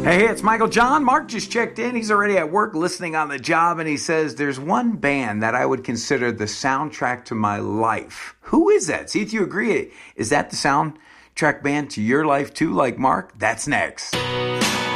Hey, it's Michael John. Mark just checked in. He's already at work listening on the job, and he says, there's one band that I would consider the soundtrack to my life. Who is that? See if you agree. Is that the soundtrack band to your life too, like Mark? That's next.